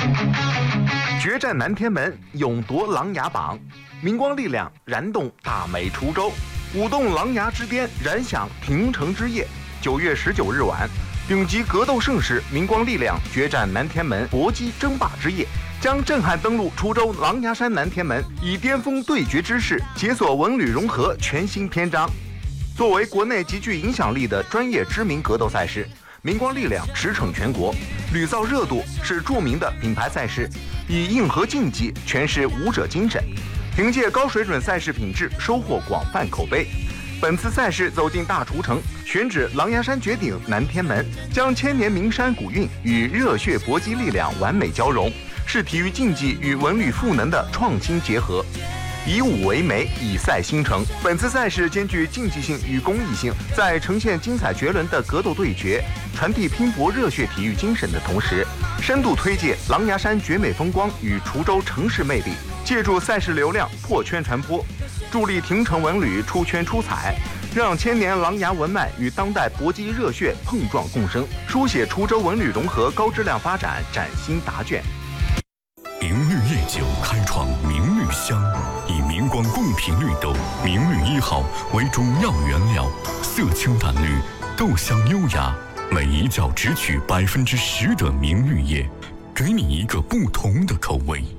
决战南天门，勇夺琅琊榜，明光力量燃动大美滁州，舞动琅琊之巅，燃响平城之夜。9月19日晚，顶级格斗盛世明光力量决战南天门搏击争霸之夜，将震撼登陆滁州琅琊山南天门，以巅峰对决之势解锁文旅融合全新篇章。作为国内极具影响力的专业知名格斗赛事，明光力量驰骋全国，屡造热度，是著名的品牌赛事，以硬核竞技诠释武者精神，凭借高水准赛事品质收获广泛口碑。本次赛事走进大滁城，选址琅琊山绝顶南天门，将千年名山古韵与热血搏击力量完美交融，是体育竞技与文旅赋能的创新结合。以武为媒，以赛兴城。本次赛事兼具竞技性与公益性，在呈现精彩绝伦的格斗对决，传递拼搏热血体育精神的同时，深度推介琅琊山绝美风光与滁州城市魅力，借助赛事流量破圈传播，助力廷城文旅出圈出彩，让千年琅琊文脉与当代搏击热血碰撞共生，书写滁州文旅融合高质量发展崭新答卷。 明绿夜酒开创明绿香，以明光贡品绿豆明绿1号为主要原料，色清淡绿，豆香优雅，每一角只取10%的明绿叶，给你一个不同的口味。